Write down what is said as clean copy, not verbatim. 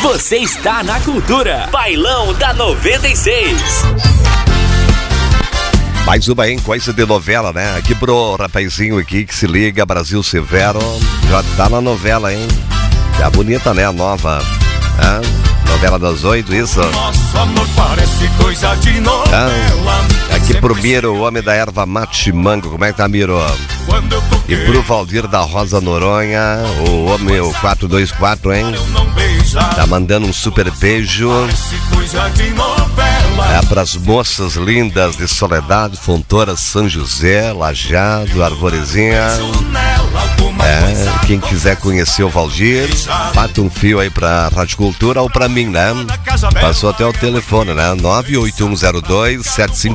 Você está na Cultura. Bailão da 96. Mais uma, hein? Coisa de novela, né? Aqui pro rapazinho aqui que se liga, Brasil Severo. Já tá na novela, hein? É bonita, né? A nova. Novela das 8, isso? Nosso amor parece coisa de novela. Aqui pro Miro, o homem da erva mate mango. Como é que tá, Miro? E pro Valdir da Rosa Noronha, o homem, o 424, hein? Tá mandando um super beijo. É pras moças lindas de Soledade, Fontoura, São José, Lajeado, Arvorezinha. Quem quiser conhecer o Valdir, bate um fio aí pra Rádio Cultura ou pra mim, né? Passou até o telefone, né? 98102-75